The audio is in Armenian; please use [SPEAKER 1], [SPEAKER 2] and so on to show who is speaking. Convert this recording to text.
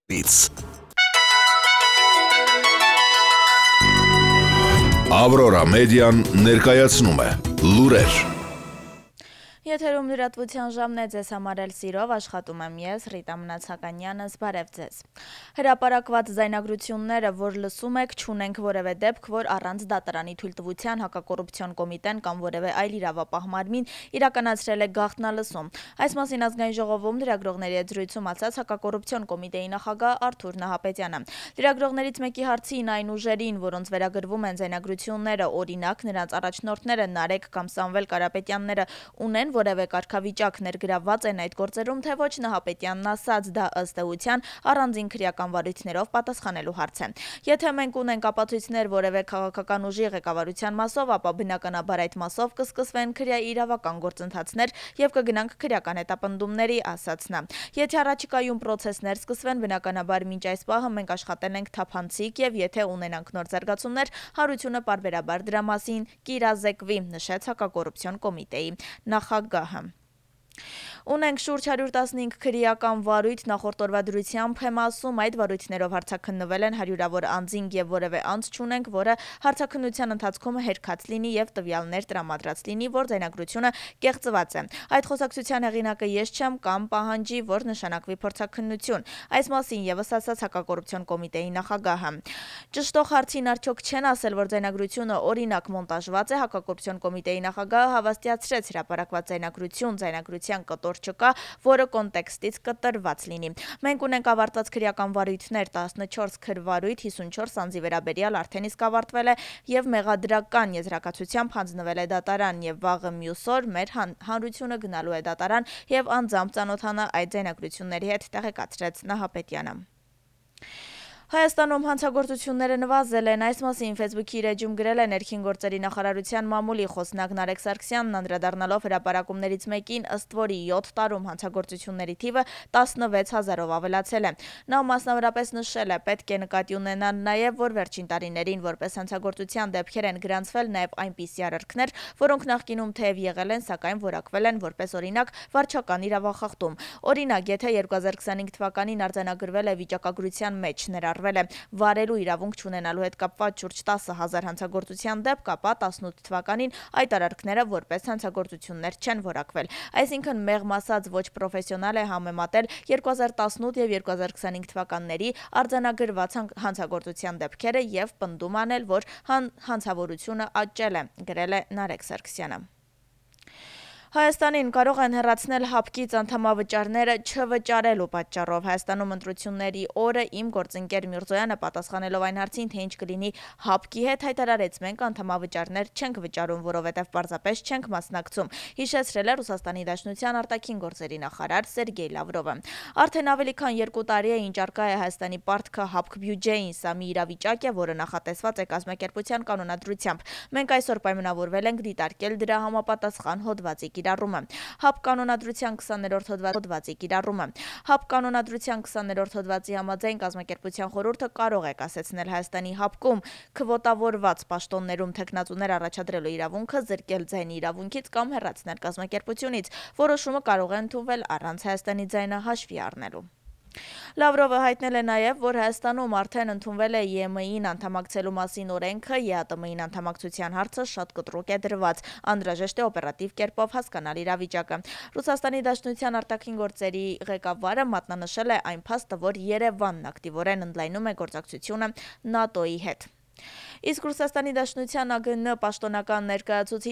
[SPEAKER 1] Ավրորա մեդիան ներկայացնում է լուրեր։
[SPEAKER 2] Եթերում լրատվության ժամն է, ձեզ համար էլ սիրով աշխատում եմ ես, Ռիտա Մնացականյանս, բարև ձեզ։ Հրապարակված ձայնագրությունները, որ լսում եք, չունենք որևէ դեպք, որ առանց դատարանի թույլտվության հակակոռուպցիոն կոմիտեն կամ որևէ այլ իրավապահ մարմին իրականացրել է գաղտնալսում։ Այս մասին Ազգային ժողովում լրագրողների հետ զրույցում ասաց հակակոռուպցիոն կոմիտեի նախագահ Արթուր Նահապետյանը։ Լրագրողներից մեկի հարցին այն ուժերին, որոնց վերագրվում են ձայնագրությունները, օրինակ նրանց առաջնորդները Նարեկ կամ Սամվել Կարապետյանները ունեն որևէ կարգավիճակ ներգրավված են այդ գործերում, թե ոչ, Նահապետյանն ասաց, դա ըստ էության առանձին քրեական վարույթներով պատասխանելու հարց է։ Եթե մենք ունենք ապացույցներ որևէ քաղաքական ուժի ղեկավարության մասով, ապա բնականաբար այդ մասով կսկսվեն իրավական գործընթացներ եւ կգնանք քրեական հետապնդումների, ասաց նա։ Եթե առաջիկայում պրոցեսներ սկսվեն, բնականաբար մինչ այս պահը մենք աշխատել ենք թափանցիկ եւ եթե ունենանք նոր զարգացումներ, հարությունը պարբերաբար դրա մասին կիրազեկվի, նշեց հակակոռուպցիոն կոմիտեի նախագահը։ Ունենք շուրջ 115 քրեական վարույթ, նախորդ օրվա դրությամբ եմ ասում, այդ վարույթներով հարցաքննվել են հարյուրավոր անձինք եւ որևէ անձ չունենք, որը հարցաքննության ընթացքում հերքած լինի եւ տվյալներ տրամադրած լինի, որ ձայնագրությունը կեղծված է։ Այդ խոսակցության հեղինակը ես չեմ կամ պահանջի, որ նշանակվի փորձաքննություն։ Այս մասին եւս ասաց հակակոռուպցիոն կոմիտեի նախագահը։ Ճշտող հարցին արդյոք չեն ասել, որ ձայնագրությունը օրինակ մոնտաժված է, հակակոռուպցիոն կոմիտեի նախագահը հավաստիացրեց հրապարակված ձայնագրության կտոր չկա, որը կոնտեքստից կտրված լինի։ Մենք ունենք ավարտված քրեական վարույթներ, 14 քրվարույթ, 54 անձի վերաբերյալ արդեն իսկ ավարտվել է եւ մեղադրական եզրակացությամբ հանձնվել է դատարան եւ վաղը մյուս օր մեր հանրությունը գնալու է դատարան եւ անձամբ ծանոթանա այդ ձայնագրությունների հետ, տեղեկացրեց Նահապետյանը։ Հայաստանում հանցագործությունները նվազել են, այս մասին Facebook-ի իր էջում գրել է ներքին գործերի նախարարության մամուլի խոսնակ Նարեկ Սարգսյանն, անդրադառնալով հրապարակումներից մեկին, ըստ որի 7 տարում հանցագործությունների թիվը 16,000-ով ավելացել է։ Նա մասնավորապես նշել է, պետք է նկատի ունենալ նաև, որ վերջին տարիներին որպես հանցագործության դեպքեր են գրանցվել նաև այնպիսի արարքներ, որոնք նախկինում թեև եղել են, սակայն որակվել են որպես օրինակ վարչական իրավախախտում։ Օրինակ, եթե 2025 թվականին արձանագրվել է վիճակագրության մեջ ներառվել է վարելու իրավունք չունենալու հետ կապված շուրջ 10,000 հանցագործության դեպք, ապա 18 թվականին այդ արարքները որպես հանցագործություններ չեն որակվել։ Այսինքն մեղմ ասած ոչ պրոֆեսիոնալ է համեմատել 2018 եւ 2025 թվականների արձանագրված հանցագործության դեպքերը եւ պնդում անել, որ հանցավորությունը աճել է, գրել է Նարեկ Սարգսյանը։ Հայաստանին կարող են հեռացնել հապկից անդամավճարները չվճարելու պատճառով։ Հայաստանում ընտրությունների օրը իմ գործընկեր Միրզոյանը պատասխանելով այն հարցին, թե ինչ կլինի հապկի հետ, հայտարարեց, մենք անդամավճարներ չենք վճարում, որովհետև պարզապես չենք մասնակցում, հիշեցրել է Ռուսաստանի Դաշնության արտաքին գործերի նախարար Սերգեյ Լավրովը։ Արդեն ավելի քան 2 տարի է, ինչ առկա է Հայաստանի պարտքը հապկ բյուջեին, սա մի իրավիճակ է, որը նախատեսված է կազմակերպության կանոնադրությամբ։ Մենք այսօր պայմանավորվել ենք դիտարկել դրա համապատասխան հոդվածի կիրառումը։ Հապ կանոնադրության 20-րդ հոդվածի կիրառումը։ Հապ կանոնադրության 20-րդ հոդվածի համաձայն կազմակերպության խորհուրդը կարող է կասեցնել Հայաստանի հապկում քվոտավորված պաշտոններում թեկնածուներ առաջադրելու իրավունքը, զրկել ձայնի իրավունքից կամ հեռացնել կազմակերպությունից։ Որոշումը կարող է ընդունվել առանց Հայաստանի ձայնը հաշվի առնելու։ Լավրովը հայտնել է նաև, որ Հայաստանում արդեն ընդունվել է ԵՄ-ին անդամակցելու մասին օրենքը, ԵԱՏՄ-ին անդամակցության հարցը շատ կտրուկ է դրված, անհրաժեշտ է օպերատիվ կերպով հասկանալ իրավիճակը։ Ռուսաստանի Դաշնության արտաքին գործերի ղեկավարը մատնանշել է այն փաստը, որ Երևանն ակտիվորեն ընդլայնում է գործակցությունը ՆԱՏՕ-ի հետ։ Իսկ Ռուսաստանի Դաշնության ԱԳՆ պաշտոնական ներկայացուցիչ